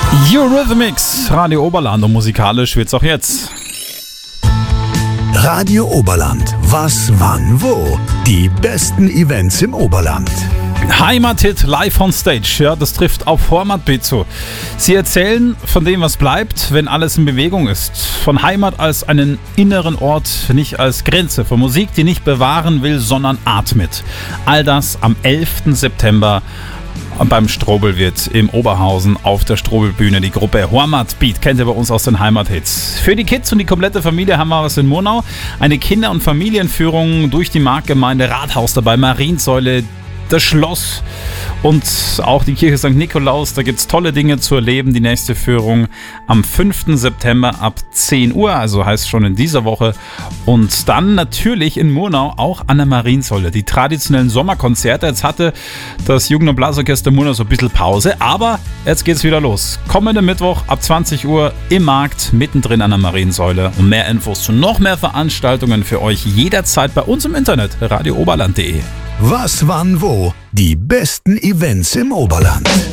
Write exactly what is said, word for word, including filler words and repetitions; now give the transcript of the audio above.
Eurythmics, Radio Oberland, und musikalisch wird's auch jetzt. Radio Oberland. Was, wann, wo? Die besten Events im Oberland. Heimathit live on stage, ja, das trifft auf Hormat Beat zu. Sie erzählen von dem, was bleibt, wenn alles in Bewegung ist. Von Heimat als einen inneren Ort, nicht als Grenze. Von Musik, die nicht bewahren will, sondern atmet. All das am elften September beim Strobelwirt im Oberhausen auf der Strobelbühne. Die Gruppe Hormat Beat kennt ihr bei uns aus den Heimathits. Für die Kids und die komplette Familie haben wir was in Murnau. Eine Kinder- und Familienführung durch die Marktgemeinde Rathaus dabei, Mariensäule, das Schloss und auch die Kirche Sankt Nikolaus. Da gibt es tolle Dinge zu erleben. Die nächste Führung am fünften September ab zehn Uhr, also heißt schon in dieser Woche. Und dann natürlich in Murnau auch an der Mariensäule. Die traditionellen Sommerkonzerte. Jetzt hatte das Jugend- und Blasorchester Murnau so ein bisschen Pause, aber jetzt geht's wieder los. Kommenden Mittwoch ab zwanzig Uhr im Markt, mittendrin an der Mariensäule. Und mehr Infos zu noch mehr Veranstaltungen für euch jederzeit bei uns im Internet, radio oberland punkt de. Was, wann, wo? Die besten Events im Oberland.